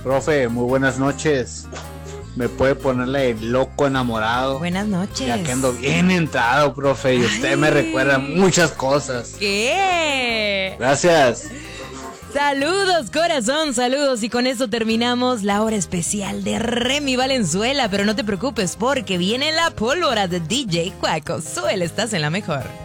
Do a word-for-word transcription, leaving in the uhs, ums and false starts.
Profe, muy buenas noches. ¿Me puede ponerle loco enamorado? Buenas noches. Ya que ando bien entrado, profe, y Ay. usted me recuerda muchas cosas. ¿Qué? Gracias. Saludos, corazón, saludos. Y con esto terminamos la hora especial de Remy Valenzuela. Pero no te preocupes porque viene la pólvora de D J Cuaco. Suel, estás en la mejor.